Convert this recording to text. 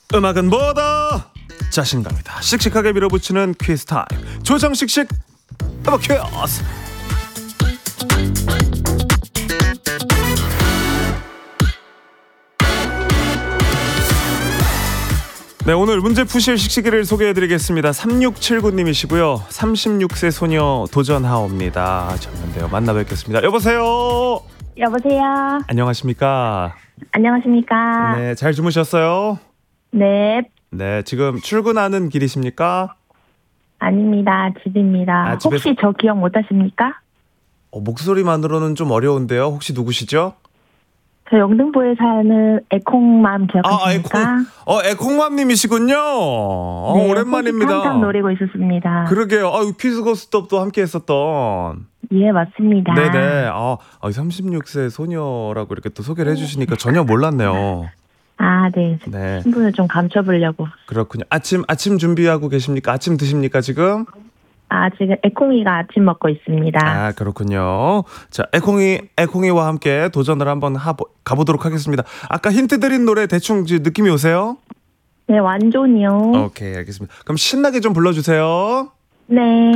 음악은 뭐다? 자신감이다. 씩씩하게 밀어붙이는 퀴즈 타임. 조정씩씩 음악 퀴즈. 네, 오늘 문제 푸실 씩씩이를 소개해드리겠습니다. 3679님이시고요. 36세 소녀 도전하옵니다. 졌는데요. 만나 뵙겠습니다. 여보세요. 여보세요. 안녕하십니까? 안녕하십니까? 네, 잘 주무셨어요? 네. 네, 지금 출근하는 길이십니까? 아닙니다. 집입니다. 집에서- 혹시 저 기억 못하십니까? 목소리만으로는 좀 어려운데요. 혹시 누구시죠? 저 영등포에 사는 에콩맘 기억하십니까? 에콩맘님이시군요. 네, 오랜만입니다. 항상 노리고 있었습니다. 그러게요. 퀴즈 고스톱도 함께 했었던. 예, 맞습니다. 네네. 36세 소녀라고 이렇게 또 소개를 해주시니까 전혀 몰랐네요. 아, 네. 네. 신분을 좀 감춰보려고. 그렇군요. 아침 준비하고 계십니까? 아침 드십니까, 지금? 지금 에콩이가 아침 먹고 있습니다. 그렇군요. 자, 에콩이와 함께 도전을 한번 가보도록 하겠습니다. 아까 힌트 드린 노래 대충 느낌이 오세요? 네, 완전히요. 오케이, 알겠습니다. 그럼 신나게 좀 불러주세요. 네.